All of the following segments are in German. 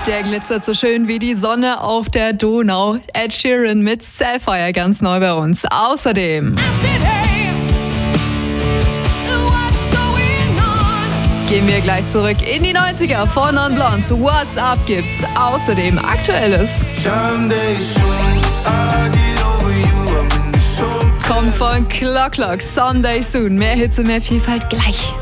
Der glitzert so schön wie die Sonne auf der Donau. Ed Sheeran mit Sapphire ganz neu bei uns. Außerdem gehen wir gleich zurück in die 90er. Von Non Blondes What's Up gibt's. Außerdem Aktuelles. Kommt von Clock, Someday Soon. Mehr Hits und mehr Vielfalt gleich.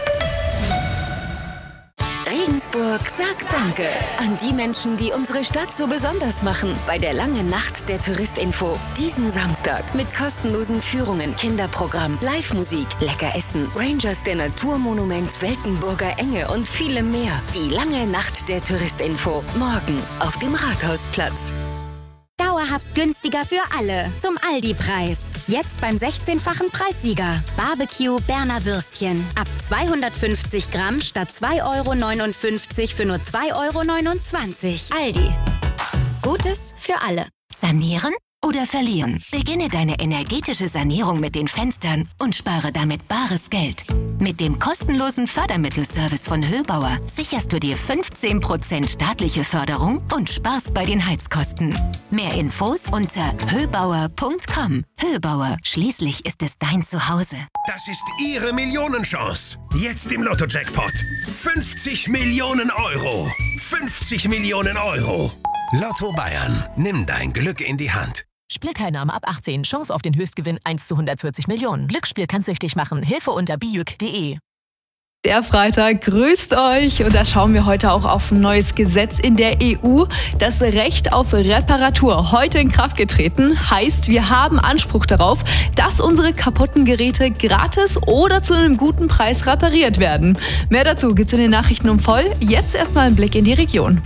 Regensburg sagt Danke an die Menschen, die unsere Stadt so besonders machen. Bei der langen Nacht der Touristinfo. Diesen Samstag mit kostenlosen Führungen, Kinderprogramm, Live-Musik, lecker Essen, Rangers der Naturmonument, Weltenburger Enge und vielem mehr. Die lange Nacht der Touristinfo. Morgen auf dem Rathausplatz. Dauerhaft günstiger für alle. Zum Aldi-Preis. Jetzt beim 16-fachen Preissieger. Barbecue Berner Würstchen. Ab 250 Gramm statt 2,59 € für nur 2,29 €. Aldi. Gutes für alle. Sanieren oder verlieren? Beginne deine energetische Sanierung mit den Fenstern und spare damit bares Geld. Mit dem kostenlosen Fördermittelservice von Höbauer sicherst du dir 15% staatliche Förderung und sparst bei den Heizkosten. Mehr Infos unter höbauer.com. Höbauer, schließlich ist es dein Zuhause. Das ist Ihre Millionenchance. Jetzt im Lotto-Jackpot. 50 Millionen Euro. 50 Millionen Euro. Lotto Bayern. Nimm dein Glück in die Hand. Spielteilnahme ab 18. Chance auf den Höchstgewinn 1 zu 140 Millionen. Glücksspiel kann süchtig machen. Hilfe unter bijuk.de. Der Freitag grüßt euch und da schauen wir heute auch auf ein neues Gesetz in der EU. Das Recht auf Reparatur, heute in Kraft getreten, heißt, wir haben Anspruch darauf, dass unsere kaputten Geräte gratis oder zu einem guten Preis repariert werden. Mehr dazu gibt's in den Nachrichten um voll. Jetzt erstmal ein Blick in die Region.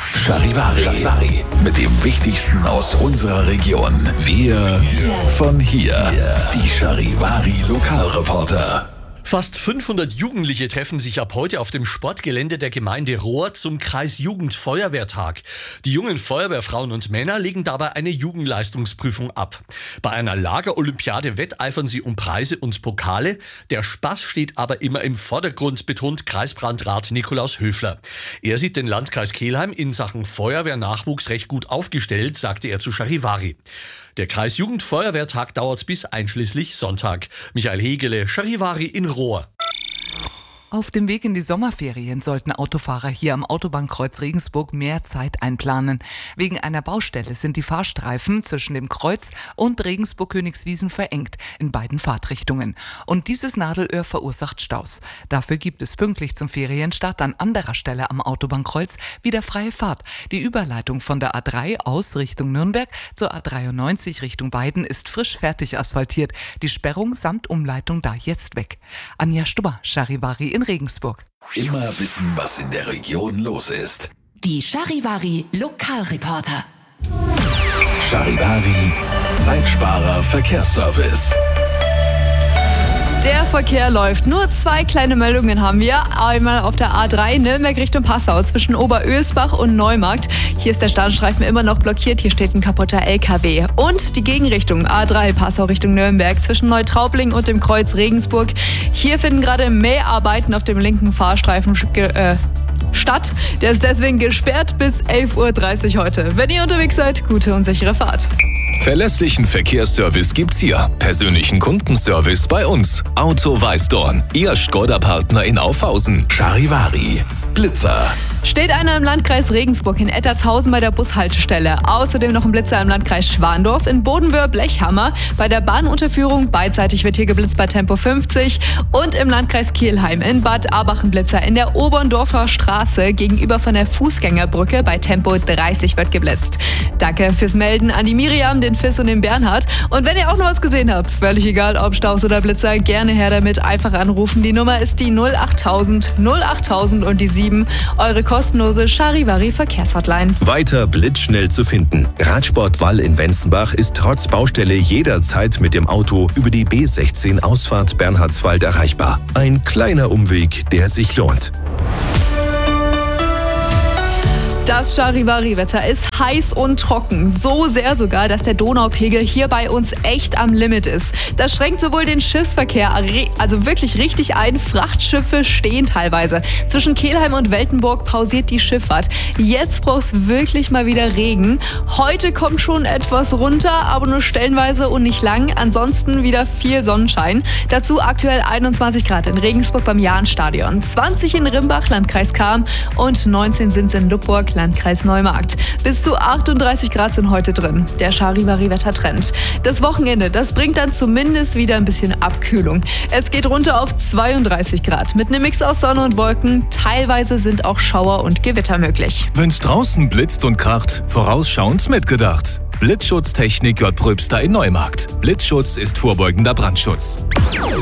Charivari. Mit dem Wichtigsten aus unserer Region. Wir von hier. Die Charivari Lokalreporter. Fast 500 Jugendliche treffen sich ab heute auf dem Sportgelände der Gemeinde Rohr zum Kreisjugendfeuerwehrtag. Die jungen Feuerwehrfrauen und Männer legen dabei eine Jugendleistungsprüfung ab. Bei einer Lagerolympiade wetteifern sie um Preise und Pokale. Der Spaß steht aber immer im Vordergrund, betont Kreisbrandrat Nikolaus Höfler. Er sieht den Landkreis Kelheim in Sachen Feuerwehrnachwuchs recht gut aufgestellt, sagte er zu Charivari. Der Kreisjugendfeuerwehrtag dauert bis einschließlich Sonntag. Michael Hegele, Charivari in Rohr. Auf dem Weg in die Sommerferien sollten Autofahrer hier am Autobahnkreuz Regensburg mehr Zeit einplanen. Wegen einer Baustelle sind die Fahrstreifen zwischen dem Kreuz und Regensburg-Königswiesen verengt in beiden Fahrtrichtungen. Und dieses Nadelöhr verursacht Staus. Dafür gibt es pünktlich zum Ferienstart an anderer Stelle am Autobahnkreuz wieder freie Fahrt. Die Überleitung von der A3 aus Richtung Nürnberg zur A93 Richtung Weiden ist frisch fertig asphaltiert. Die Sperrung samt Umleitung da jetzt weg. Anja Stubber, Charivari in Regensburg. Immer wissen, was in der Region los ist. Die Charivari Lokalreporter. Charivari Zeitsparer Verkehrsservice. Der Verkehr läuft. Nur 2 kleine Meldungen haben wir. Einmal auf der A3 Nürnberg Richtung Passau zwischen Oberösbach und Neumarkt. Hier ist der Standstreifen immer noch blockiert. Hier steht ein kaputter LKW. Und die Gegenrichtung A3 Passau Richtung Nürnberg zwischen Neutraubling und dem Kreuz Regensburg. Hier finden gerade Mäharbeiten auf dem linken Fahrstreifen statt. Der ist deswegen gesperrt bis 11:30 Uhr heute. Wenn ihr unterwegs seid, gute und sichere Fahrt. Verlässlichen Verkehrsservice gibt's hier. Persönlichen Kundenservice bei uns. Auto Weißdorn. Ihr Škoda-Partner in Aufhausen. Charivari Blitzer. Steht einer im Landkreis Regensburg in Ettertshausen bei der Bushaltestelle. Außerdem noch ein Blitzer im Landkreis Schwandorf, in Bodenwöhr-Blechhammer. Bei der Bahnunterführung beidseitig wird hier geblitzt bei Tempo 50. Und im Landkreis Kelheim in Bad Abach ein Blitzer in der Oberndorfer Straße gegenüber von der Fußgängerbrücke bei Tempo 30 wird geblitzt. Danke fürs Melden an die Miriam, den Fiss und den Bernhard. Und wenn ihr auch noch was gesehen habt, völlig egal ob Staus oder Blitzer, gerne her damit, einfach anrufen. Die Nummer ist die 08000 08000 und die 7. Eure kostenlose Charivari Verkehrshotline. Weiter blitzschnell zu finden. Radsport Wall in Wenzenbach ist trotz Baustelle jederzeit mit dem Auto über die B16 Ausfahrt Bernhardswald erreichbar. Ein kleiner Umweg, der sich lohnt. Das Charivari-Wetter ist heiß und trocken. So sehr sogar, dass der Donaupegel hier bei uns echt am Limit ist. Das schränkt sowohl den Schiffsverkehr also wirklich richtig ein. Frachtschiffe stehen teilweise. Zwischen Kelheim und Weltenburg pausiert die Schifffahrt. Jetzt braucht es wirklich mal wieder Regen. Heute kommt schon etwas runter, aber nur stellenweise und nicht lang. Ansonsten wieder viel Sonnenschein. Dazu aktuell 21 Grad in Regensburg beim Jahnstadion, 20 in Rimbach, Landkreis Cham und 19 sind es in Lupburg, Landkreis Neumarkt. Bis zu 38 Grad sind heute drin. Der Charivari-Wettertrend. Das Wochenende, das bringt dann zumindest wieder ein bisschen Abkühlung. Es geht runter auf 32 Grad mit einem Mix aus Sonne und Wolken. Teilweise sind auch Schauer und Gewitter möglich. Wenn's draußen blitzt und kracht, vorausschauend mitgedacht. Blitzschutztechnik J. Pröbster in Neumarkt. Blitzschutz ist vorbeugender Brandschutz.